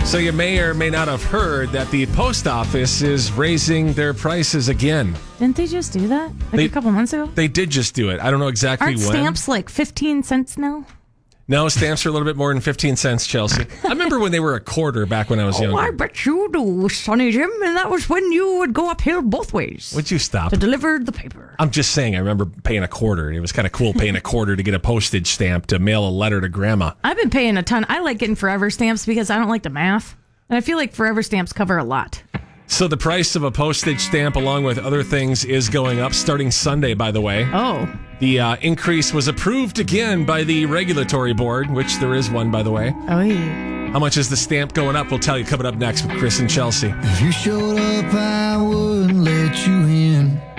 So you may or may not have heard that the post office is raising their prices again. Didn't they just do that a couple months ago? They did just do it. I don't know exactly Aren't when. stamps like 15 cents now? No, stamps are a little bit more than 15 cents, Chelsea. I remember when they were a quarter back when I was younger. I bet you do, Sonny Jim. And that was when you would go uphill both ways. Would you stop? To deliver the paper. I'm just saying, I remember paying a quarter. It was kind of cool paying a quarter to get a postage stamp to mail a letter to Grandma. I've been paying a ton. I like getting Forever stamps because I don't like the math. And I feel like Forever stamps cover a lot. So the price of a postage stamp, along with other things, is going up starting Sunday, by the way. Oh. The increase was approved again by the regulatory board, which there is one, by the way. Oh, yeah. How much is the stamp going up? We'll tell you coming up next with Chris and Chelsea. If you showed up, I wouldn't let you in.